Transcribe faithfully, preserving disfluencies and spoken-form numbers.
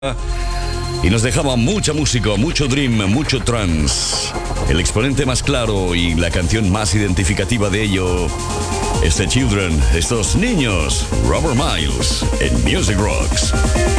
Y nos dejaba mucha música, mucho dream, mucho trance. El exponente más claro y la canción más identificativa de ello es The Children, estos niños, Robert Miles, en Music Rocks.